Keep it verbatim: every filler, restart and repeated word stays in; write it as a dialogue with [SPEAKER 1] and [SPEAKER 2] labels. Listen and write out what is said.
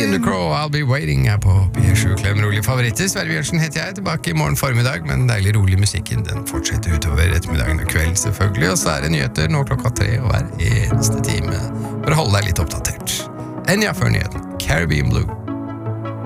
[SPEAKER 1] Lee and the Crow, I'll be waiting her på P sju Klem rolig favoritter. Sverre Bjørnsen heter jeg, tilbake i morgen formiddag, men deilig rolig musikken, den fortsetter utover ettermiddagen og kvelden selvfølgelig, og så er det nyheter nå klokka tre og hver eneste time, for å holde deg litt oppdatert. Enya før nyheten, Caribbean Blue.